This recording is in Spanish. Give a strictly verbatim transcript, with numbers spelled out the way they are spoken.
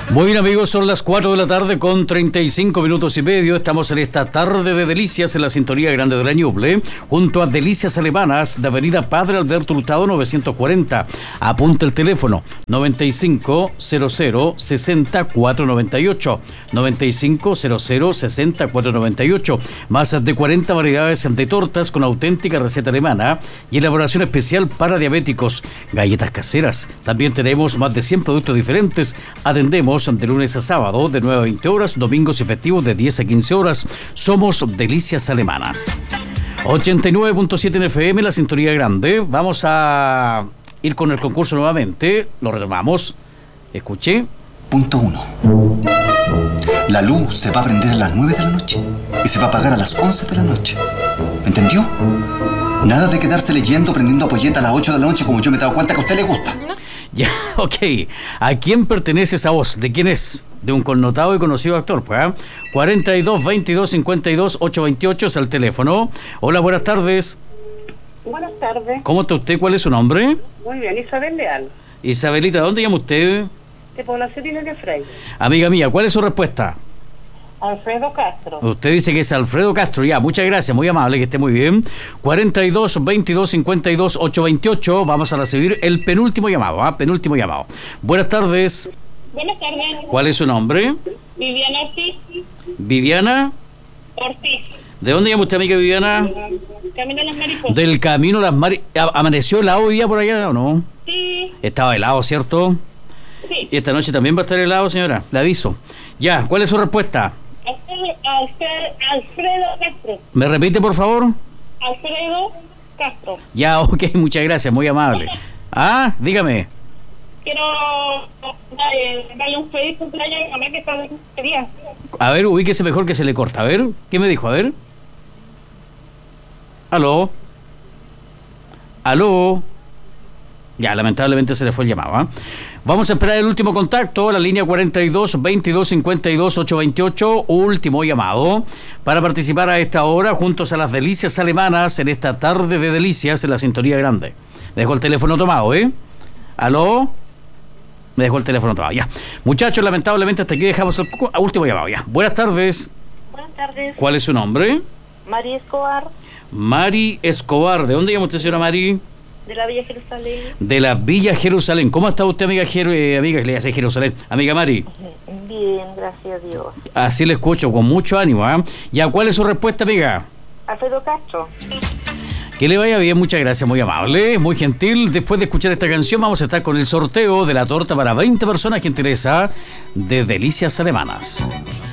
Muy bien, amigos, son las cuatro de la tarde con treinta y cinco minutos y medio. Estamos en esta tarde de delicias en la sintonía grande de la Ñuble, junto a Delicias Alemanas de Avenida Padre Alberto Hurtado novecientos cuarenta. Apunta el teléfono noventa y cinco cero cero sesenta cuatrocientos noventa y ocho, noventa y cinco cero cero sesenta cuatrocientos noventa y ocho. Más de cuarenta variedades de tortas con auténtica receta alemana y elaboración especial para diabéticos. Galletas caseras. También tenemos más de cien productos diferentes. Atendemos de lunes a sábado de nueve a veinte horas, domingos y festivos de diez a quince horas. Somos Delicias Alemanas. ochenta y nueve punto siete en F M, la sintonía grande. Vamos a ir con el concurso nuevamente. Lo retomamos. Escuché. Punto uno. La luz se va a prender a las nueve de la noche y se va a apagar a las once de la noche. ¿Entendió? Nada de quedarse leyendo, prendiendo apoyeta a las ocho de la noche, como yo me he dado cuenta que a usted le gusta. Ya, ok. ¿A quién pertenece esa voz? ¿De quién es? De un connotado y conocido actor, pues. ¿eh? cuarenta y dos, veintidós, cincuenta y dos, ochocientos veintiocho es el teléfono. Hola, buenas tardes. Buenas tardes. ¿Cómo está usted? ¿Cuál es su nombre? Muy bien, Isabel Leal. Isabelita, ¿dónde llama usted? De Población de Freire. Amiga mía, ¿cuál es su respuesta? Alfredo Castro. Usted dice que es Alfredo Castro, ya, muchas gracias, muy amable, que esté muy bien. cuarenta y dos, veintidós, cincuenta y dos, ochocientos veintiocho, vamos a recibir el penúltimo llamado, ¿ah? Penúltimo llamado. Buenas tardes. Buenas tardes. ¿Cuál es su nombre? Viviana Ortiz. Viviana. Ortiz. ¿De dónde llama usted, amiga Viviana? Camino a las Mariposas. Del Camino a las Mariposas. ¿Amaneció helado hoy día por allá o no? Sí. Estaba helado, ¿cierto? Sí. Y esta noche también va a estar helado, señora, le aviso. Ya, ¿cuál es su respuesta? Alfredo, Alfredo, Alfredo Castro. ¿Me repite, por favor? Alfredo Castro. Ya, ok, muchas gracias, muy amable. Ah, dígame. Quiero darle, darle un feliz cumpleaños a mi mamá que está de día. A ver, ubíquese mejor que se le corta. A ver, ¿qué me dijo? A ver. ¿Aló? ¿Aló? Ya, lamentablemente se le fue el llamado, ¿eh? Vamos a esperar el último contacto, la línea cuarenta y dos, veintidós, cincuenta y dos, ochocientos veintiocho, último llamado, para participar a esta hora juntos a las Delicias Alemanas en esta tarde de delicias en la sintonía grande. Me dejó el teléfono tomado, ¿eh? ¿Aló? Me dejó el teléfono tomado, ya. Muchachos, lamentablemente hasta aquí dejamos el último llamado, ya. Buenas tardes. Buenas tardes. ¿Cuál es su nombre? Mari Escobar. Mari Escobar. ¿De dónde llama usted, señora Mari? De la Villa Jerusalén. De la Villa Jerusalén. ¿Cómo está usted, amiga Jer eh, amiga que le hace Jerusalén? Amiga Mari. Bien, gracias a Dios. Así le escucho, con mucho ánimo, ¿ah? ¿eh? Ya, ¿cuál es su respuesta, amiga? Alfredo Castro. Que le vaya bien, muchas gracias, muy amable, muy gentil. Después de escuchar esta canción vamos a estar con el sorteo de la torta para veinte personas que interesa de Delicias Alemanas.